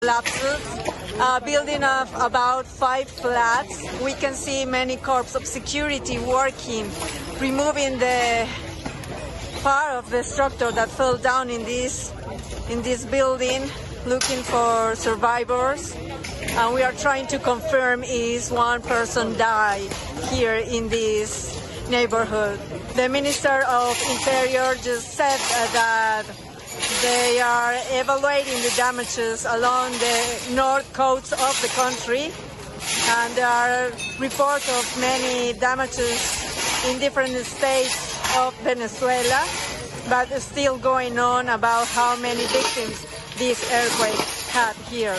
collapses. A building of about 5 flats. We can see many corps of security working, removing the part of the structure that fell down in this building, looking for survivors. And we are trying to confirm is one person died here in this neighborhood. The Minister of Interior just said that they are evaluating the damages along the north coast of the country, and there are reports of many damages in different states of Venezuela, but it's still going on about how many victims this earthquake had here.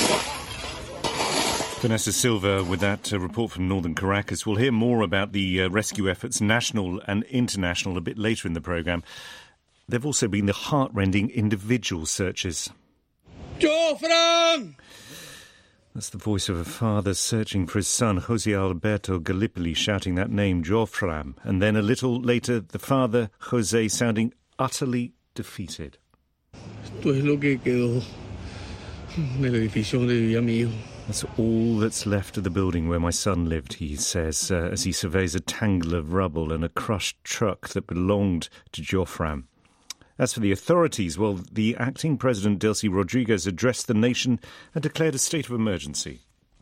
Vanessa Silva with that report from northern Caracas. We'll hear more about the rescue efforts, national and international, a bit later in the programme. There have also been the heart-rending individual searches. Jofran! That's the voice of a father searching for his son, Jose Alberto Gallipoli, shouting that name, Jofran. And then a little later, the father, Jose, sounding utterly defeated. Esto es lo que quedó del edificio donde vivía mi hijo. That's all that's left of the building where my son lived, he says, as he surveys a tangle of rubble and a crushed truck that belonged to Jofran. As for the authorities, well, the acting president, Delcy Rodriguez, addressed the nation and declared a state of emergency.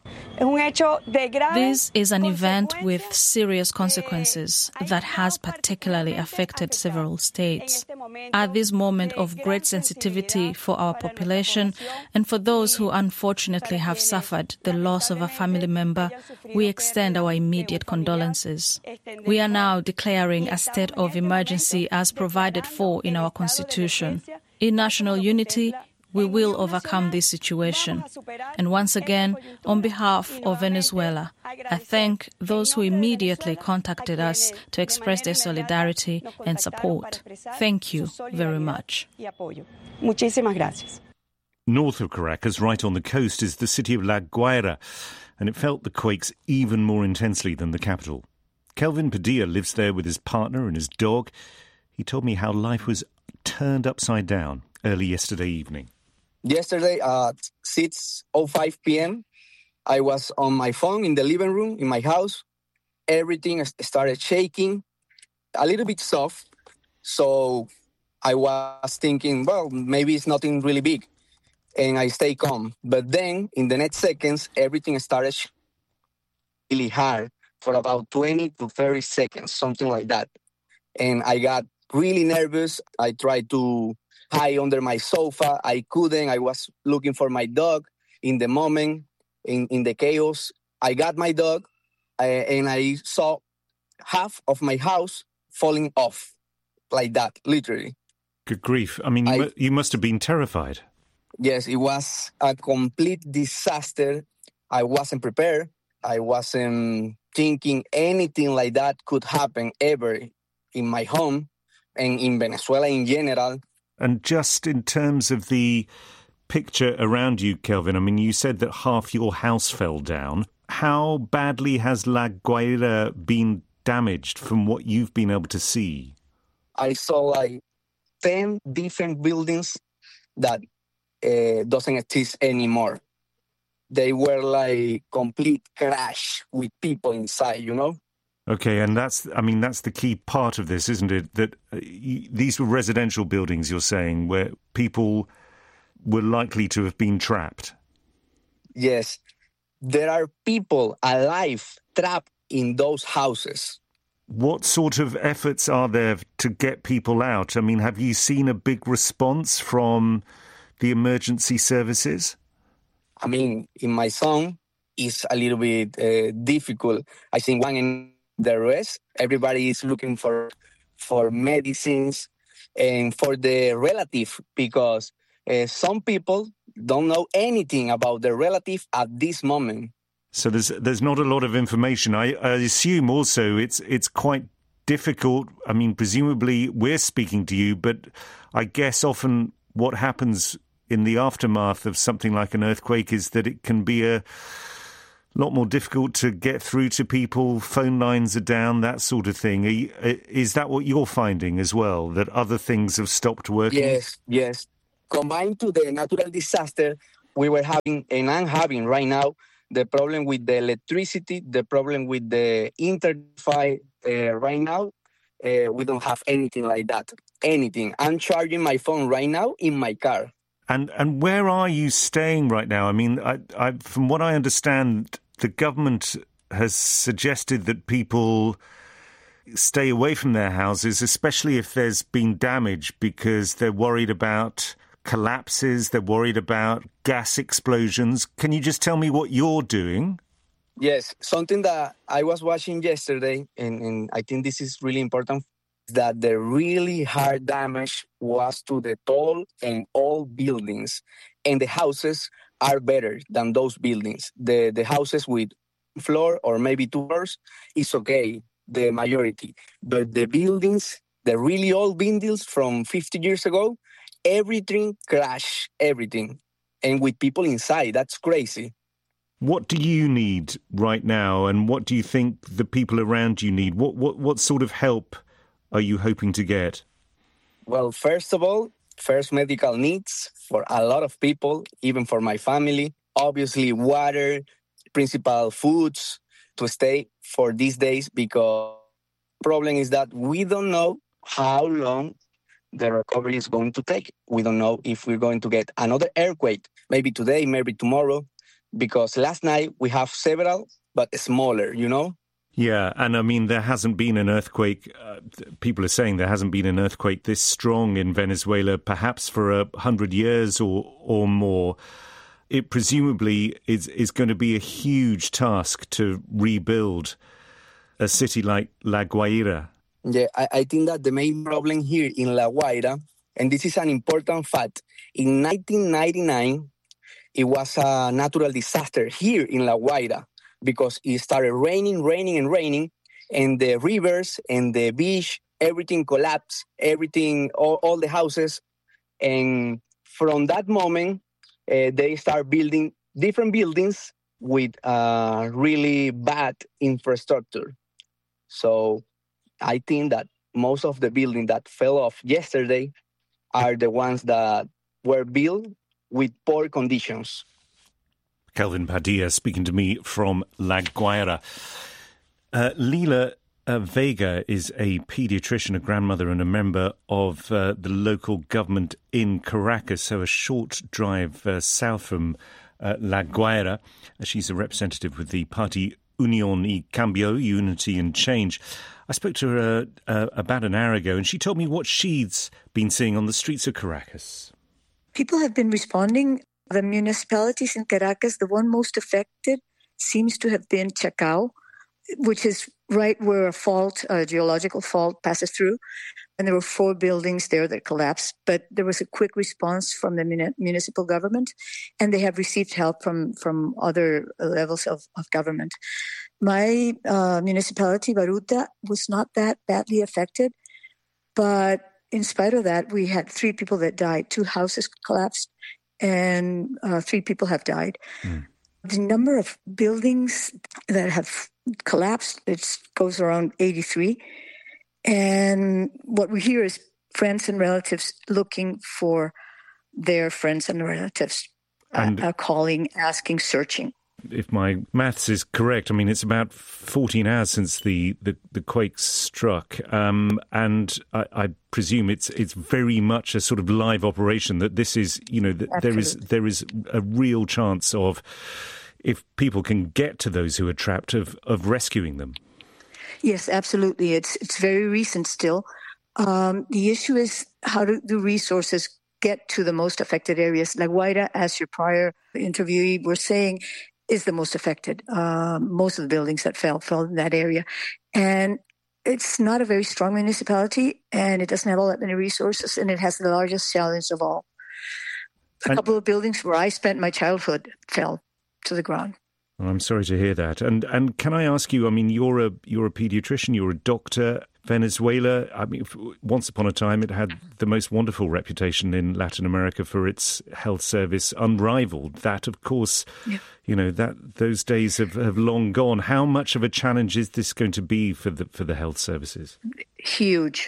This is an event with serious consequences that has particularly affected several states. At this moment of great sensitivity for our population and for those who unfortunately have suffered the loss of a family member, we extend our immediate condolences. We are now declaring a state of emergency as provided for in our Constitution. In national unity, we will overcome this situation. And once again, on behalf of Venezuela, I thank those who immediately contacted us to express their solidarity and support. Thank you very much. North of Caracas, right on the coast, is the city of La Guaira, and it felt the quakes even more intensely than the capital. Kelvin Padilla lives there with his partner and his dog. He told me how life was turned upside down early yesterday evening. Yesterday at 6:05 p.m., I was on my phone in the living room in my house. Everything started shaking, a little bit soft. So I was thinking, well, maybe it's nothing really big. And I stay calm. But then in the next seconds, everything started really hard for about 20 to 30 seconds, something like that. And I got really nervous. I tried to hide under my sofa. I couldn't. I was looking for my dog in the moment, in the chaos. I got my dog, and I saw half of my house falling off like that, literally. Good grief. I mean, you must have been terrified. Yes, it was a complete disaster. I wasn't prepared. I wasn't thinking anything like that could happen ever in my home and in Venezuela in general. And just in terms of the picture around you, Kelvin, I mean, you said that half your house fell down. How badly has La Guaira been damaged from what you've been able to see? I saw like 10 different buildings that doesn't exist anymore. They were like complete crash with people inside, you know? Okay, and that's the key part of this, isn't it? That these were residential buildings, you're saying, where people were likely to have been trapped. Yes, there are people alive trapped in those houses. What sort of efforts are there to get people out? I mean, have you seen a big response from the emergency services? I mean, in my zone, it's a little bit difficult. I think one in the rest, everybody is looking for medicines and for the relative, because some people don't know anything about their relative at this moment. So there's not a lot of information. I assume also it's quite difficult. I mean, presumably we're speaking to you, but I guess often what happens in the aftermath of something like an earthquake is that it can be a lot more difficult to get through to people. Phone lines are down, that sort of thing. Is that what you're finding as well, that other things have stopped working? Yes. Combined to the natural disaster, we were having, and I'm having right now, the problem with the electricity, the problem with the internet. Right now, we don't have anything like that. Anything. I'm charging my phone right now in my car. And where are you staying right now? I mean, from what I understand, the government has suggested that people stay away from their houses, especially if there's been damage, because they're worried about collapses, they're worried about gas explosions. Can you just tell me what you're doing? Yes, something that I was watching yesterday, and I think this is really important, that the really hard damage was to the tall and old buildings, and the houses are better than those buildings. The houses with floor or maybe 2 floors is okay, the majority. But the buildings, the really old buildings from 50 years ago, everything crashed, everything. And with people inside, that's crazy. What do you need right now, and what do you think the people around you need? What sort of help are you hoping to get? Well, first of all, medical needs for a lot of people, even for my family. Obviously, water, principal foods to stay for these days, because the problem is that we don't know how long the recovery is going to take. We don't know if we're going to get another earthquake, maybe today, maybe tomorrow, because last night we have several, but smaller, you know? Yeah, and I mean, there hasn't been an earthquake. People are saying there hasn't been an earthquake this strong in Venezuela, perhaps for 100 years or more. It presumably is going to be a huge task to rebuild a city like La Guaira. Yeah, I think that the main problem here in La Guaira, and this is an important fact, in 1999, it was a natural disaster here in La Guaira, because it started raining, and the rivers and the beach, everything collapsed, all the houses. And from that moment, they start building different buildings with really bad infrastructure. So I think that most of the buildings that fell off yesterday are the ones that were built with poor conditions. Kelvin Padilla speaking to me from La Guaira. Lila Vega is a paediatrician, a grandmother and a member of the local government in Caracas, so a short drive south from La Guaira. She's a representative with the party Unión y Cambio, Unity and Change. I spoke to her about an hour ago, and she told me what she's been seeing on the streets of Caracas. People have been responding. The municipalities in Caracas, the one most affected seems to have been Chacao, which is right where a geological fault passes through. And there were 4 buildings there that collapsed. But there was a quick response from the municipal government, and they have received help from other levels of government. My municipality, Baruta, was not that badly affected. But in spite of that, we had 3 people that died. 2 houses collapsed, and 3 people have died. The number of buildings that have collapsed, it goes around 83. And what we hear is friends and relatives looking for their friends and relatives, calling, asking, searching. If my maths is correct, I mean, it's about 14 hours since the quake struck. And I presume it's very much a sort of live operation, that this is, there is a real chance of, if people can get to those who are trapped, of rescuing them. Yes, absolutely. It's very recent still. The issue is, how do the resources get to the most affected areas? La Guaira, as your prior interviewee were saying, is the most affected. Most of the buildings that fell in that area. And it's not a very strong municipality, and it doesn't have all that many resources, and it has the largest challenge of all. A couple of buildings where I spent my childhood fell to the ground. I'm sorry to hear that. And can I ask you, I mean, you're a paediatrician, you're a doctor. Venezuela, I mean, once upon a time, it had the most wonderful reputation in Latin America for its health service, unrivaled. That, of course, those days have long gone. How much of a challenge is this going to be for the health services? Huge.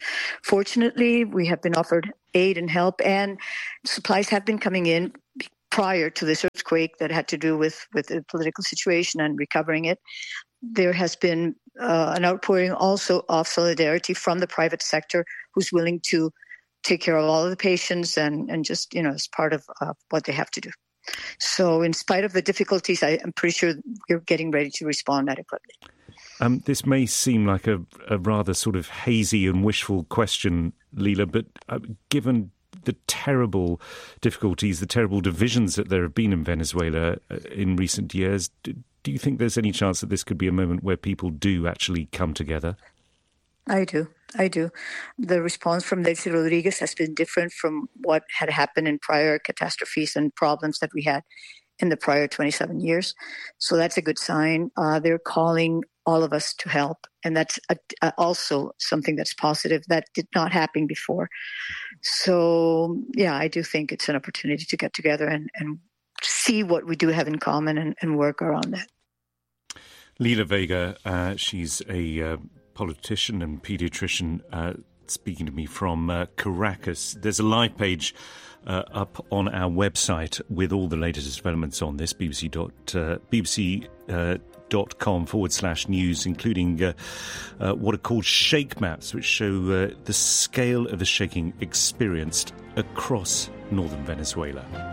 Fortunately, we have been offered aid and help, and supplies have been coming in prior to this earthquake that had to do with the political situation and recovering it. There has been an outpouring also of solidarity from the private sector who's willing to take care of all of the patients and just, as part of what they have to do. So in spite of the difficulties, I'm pretty sure we're getting ready to respond adequately. This may seem like a rather sort of hazy and wishful question, Leila, but given the terrible difficulties, the terrible divisions that there have been in Venezuela in recent years, do you think there's any chance that this could be a moment where people do actually come together? I do. The response from Delcy Rodriguez has been different from what had happened in prior catastrophes and problems that we had in the prior 27 years. So that's a good sign. They're calling all of us to help. And that's also something that's positive. That did not happen before. So, yeah, I do think it's an opportunity to get together and see what we do have in common and work around that. Leila Vega, she's a politician and pediatrician speaking to me from Caracas. There's a live page up on our website with all the latest developments on this, bbc.com/news, including what are called shake maps, which show the scale of the shaking experienced across northern Venezuela.